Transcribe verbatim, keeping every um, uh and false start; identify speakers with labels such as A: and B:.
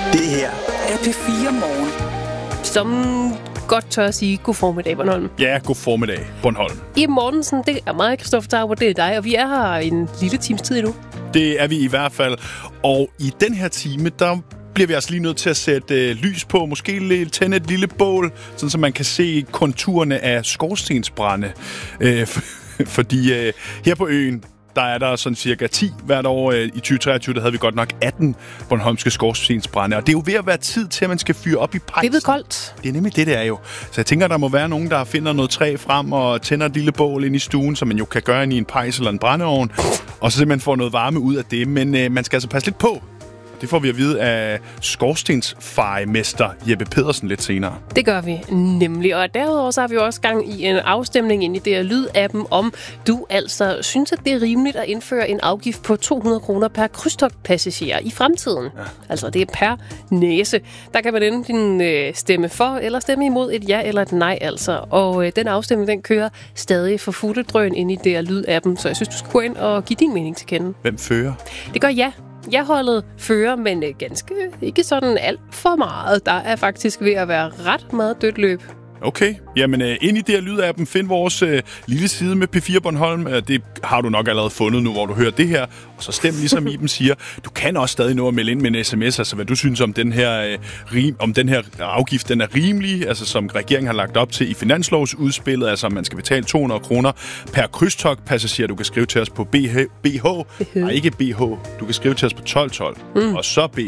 A: Det her er P fire Morgen.
B: Som godt tør at sige god formiddag, Bornholm.
C: Ja, god formiddag, Bornholm.
B: I Mortensen, det er mig, Christoffer Tauber, det er dig, og vi er her en lille times tid endnu.
C: Det er vi i hvert fald. Og i den her time, der bliver vi altså lige nødt til at sætte øh, lys på, måske lidt, tænde et lille bål, sådan så man kan se konturerne af skorstensbrænde. Øh, fordi øh, her på øen, der er der sådan cirka ti hvert år. I tyve treogtyve, der havde vi godt nok atten bornholmske skorstensbrænde. Og det er jo ved at være tid til, at man skal fyre op i pejsen.
B: Det er koldt.
C: Det er nemlig det, det er jo. Så jeg tænker, der må være nogen, der finder noget træ frem og tænder et lille bål ind i stuen, som man jo kan gøre ind i en pejs eller en brændeovn. Og så simpelthen får noget varme ud af det. Men øh, man skal altså passe lidt på. Det får vi at vide af skorstensfejemester Jeppe Pedersen lidt senere.
B: Det gør vi nemlig, og derudover så har vi også gang i en afstemning ind i det her lydappen, om du altså synes, at det er rimeligt at indføre en afgift på to hundrede kroner per krydstogtpassager i fremtiden. Ja. Altså det er per næse. Der kan man enten øh, stemme for eller stemme imod et ja eller et nej altså. Og øh, den afstemning, den kører stadig for futtedrøn ind i det her lydappen, så jeg synes, du skal gå ind og give din mening til kende.
C: Hvem fører?
B: Det gør ja. Jeg holdet fører, men ganske ikke sådan alt for meget. Der er faktisk ved at være ret meget dødt løb.
C: Okay, jamen uh, ind i det her lydappen, find vores uh, lille side med P fire Bornholm. Uh, det har du nok allerede fundet nu, hvor du hører det her. Og så stem ligesom Iben siger. Du kan også stadig nå at melde ind med en sms, altså hvad du synes om den her, uh, rim, om den her afgift, den er rimelig, altså som regeringen har lagt op til i finanslovsudspillet, altså man skal betale to hundrede kroner per krydstogtpassager. Du kan skrive til os på B H, B H nej ikke B H, du kan skrive til os på tolv tolv, mm. og så B